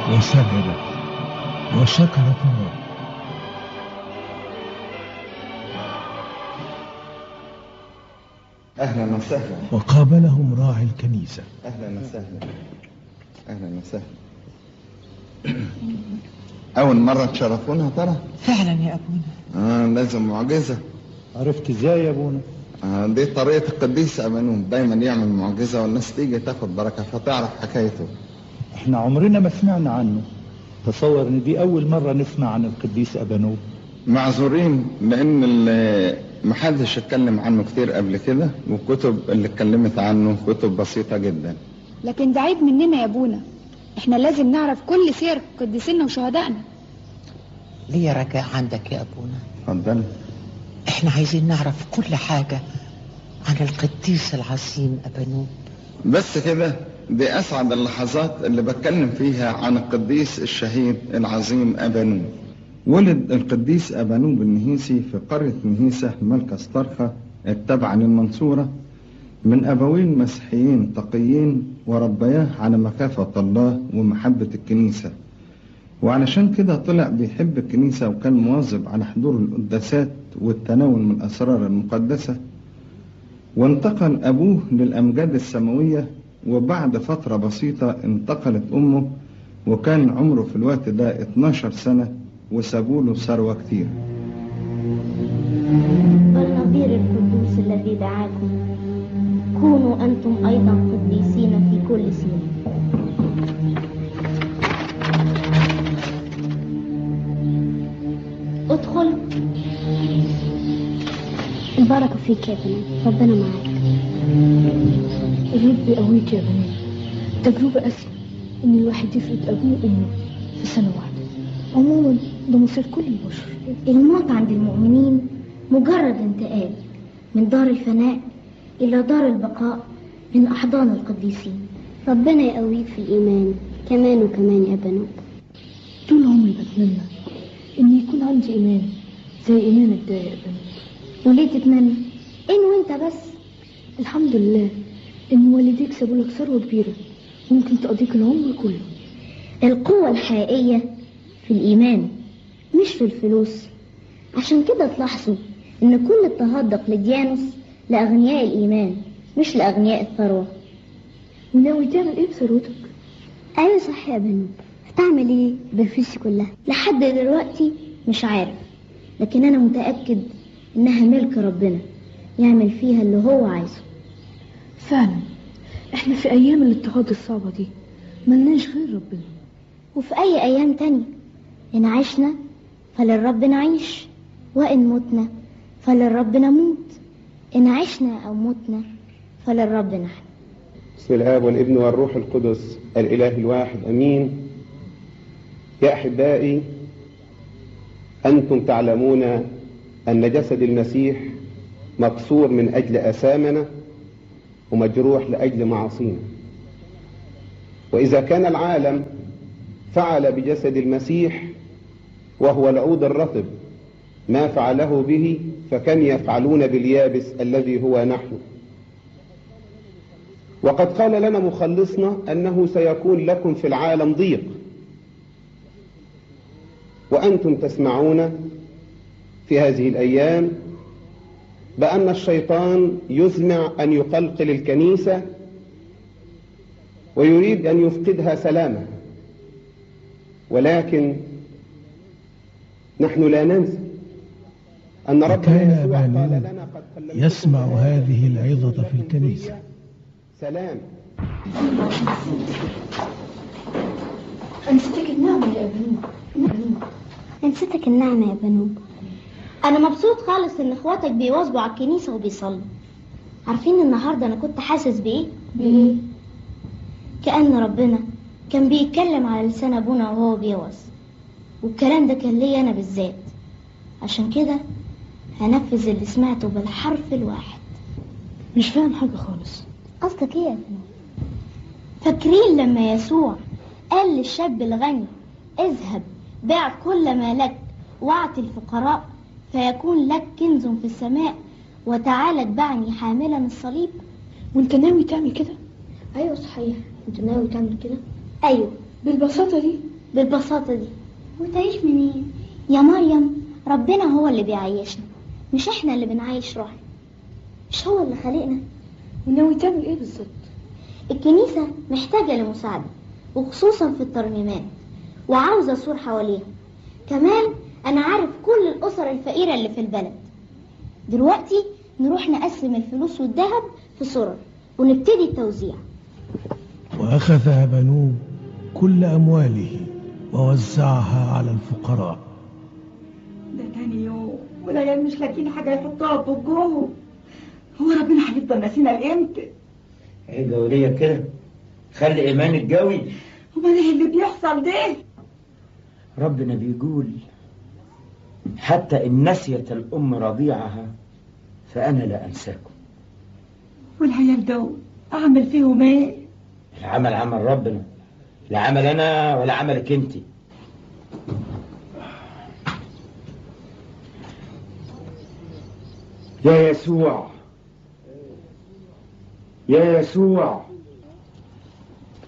وسجدت وشكرت الرب. أهلا وسهلا. وقابلهم راعي الكنيسة. أهلا وسهلا. أهلا وسهلا. أول مرة تشرفونا ترى؟ فعلا يا أبونا. لازم معجزة. عرفت إزاي يا أبونا؟ دي طريقة القديس أبانوب، دايما يعمل معجزة والناس تيجي تاخد بركة فتعرف حكايته. احنا عمرنا ما سمعنا عنه. تصور ان دي أول مرة نسمع عن القديس أبانوب. معذورين لأن محدش اتكلم عنه كتير قبل كده، والكتب اللي اتكلمت عنه كتب بسيطة جدا. لكن ده عيب مننا يا أبونا، احنا لازم نعرف كل سير قديسنا وشهدائنا. ليه رجاء عندك يا أبونا؟ اتفضل. احنا عايزين نعرف كل حاجة عن القديس العظيم أبانوب. بس كده؟ دي أسعد اللحظات اللي بتكلم فيها عن القديس الشهيد العظيم أبانوب. ولد القديس أبانوب النهيسي في قرية نهيسة مركز طرخة التابعة للمنصورة من أبوين مسيحيين تقيين، وربياه على مخافة الله ومحبة الكنيسة، وعلشان كده طلع بيحب الكنيسة وكان مواظب على حضور القداسات والتناول من الأسرار المقدسة. وانتقل أبوه للأمجاد السماوية، وبعد فترة بسيطة انتقلت أمه، وكان عمره في الوقت ده 12 سنة، وسابوله ثروة كتير. النظير القدوس الذي دعاكم كونوا أنتم أيضا قديسين في كل سير. ادخل. البركة فيك يا بني، ربنا معاك. الرب يقويك يا بني. تجربة أسمى إن الواحد يفقد أبوه وأمه في سنة واحدة. عموما ده مصير كل البشر. الموت عند المؤمنين مجرد انتقال من دار الفناء إلى دار البقاء من أحضان القديسين. ربنا يقويك في الإيمان كمان وكمان يا بنو. طول عمري بتمنى إن يكون عندي إيمان زي إيمانك ده يا بنو. وليه تتمنى؟ إن وإنت بس. الحمد لله إن والديك سابوا لك ثروة كبيرة ممكن تقضيك العمر كله. القوة الحقيقية في الإيمان مش في الفلوس. عشان كده تلاحظوا إن كل التهدق لديانوس لأغنياء الإيمان مش لأغنياء الثروة. وناوي تعمل إيه بثروتك؟ أيوة صح يا بنو. هتعمل إيه بفلوسي كلها؟ لحد دلوقتي مش عارف، لكن أنا متأكد إنها ملك ربنا يعمل فيها اللي هو عايزه. فعلا إحنا في أيام الاضطهاد الصعبة دي ملناش غير ربنا. وفي أي أيام تانية إن عشنا فللرب نعيش، وإن متنا فللرب نموت. إن عشنا أو متنا فللرب نحن. بسم الآب والابن والروح القدس الإله الواحد أمين. يا أحبائي، أنتم تعلمون أن جسد المسيح مكسور من أجل أثامنا ومجروح لأجل معاصينا. وإذا كان العالم فعل بجسد المسيح وهو العود الرطب ما فعله به، فكم يفعلون باليابس الذي هو نحن. وقد قال لنا مخلصنا أنه سيكون لكم في العالم ضيق، وأنتم تسمعون في هذه الأيام بأن الشيطان يزمع أن يقلقل الكنيسة ويريد أن يفقدها سلامها. ولكن نحن لا ننسى أن ربنا يسوع قال لنا قد كلمتكم يسمع هذه العظة في الكنيسة. سلام. أنستك النعمة يا بنو. نسيتك النعمة يا بنو. أنا مبسوط خالص إن إخواتك بيواظبوا على الكنيسة وبيصلوا. عارفين النهاردة أنا كنت حاسس بإيه؟ بإيه؟ كأن ربنا كان بيتكلم على لسان أبونا وهو بيوعظ، والكلام ده كان ليا أنا بالذات. عشان كده هنفذ اللي سمعته بالحرف الواحد. مش فاهم حاجة خالص. قصدك إيه يا بنو؟ فاكرين لما يسوع قال للشاب الغني اذهب بيع كل ما لك واعطي الفقراء فيكون لك كنز في السماء وتعالى اتبعني حاملا الصليب؟ وانت ناوي تعمل كده؟ ايوه صحيح. انت ناوي تعمل كده؟ ايوه. بالبساطة دي؟ بالبساطة دي. وتعيش منين يا مريم؟ ربنا هو اللي بيعيشنا، مش احنا اللي بنعيش روحنا. مش هو اللي خلقنا؟ وناوي تعمل ايه بالظبط؟ الكنيسة محتاجة لمساعدة، وخصوصا في الترميمات، وعاوزة سور حواليها. كمان انا عارف كل الاسر الفقيرة اللي في البلد. دلوقتي نروح نقسم الفلوس والذهب في سرر ونبتدي التوزيع. وأخذ أبانوب كل أمواله ووزعها على الفقراء. ده تاني يوم والعيال مش لاقيين حاجة يحطوها في بقهم. هو ربنا هيفضل ناسينا لامتى؟ ايه جولية كده؟ خلي ايمانك قوي. امال ايه اللي بيحصل ده؟ ربنا بيقول حتى إن نسيت الأم رضيعها فأنا لا أنساكم. والعيال دول أعمل فيهم إيه؟ العمل عمل ربنا، لا عمل أنا ولا عملك أنت. يا يسوع، يا يسوع،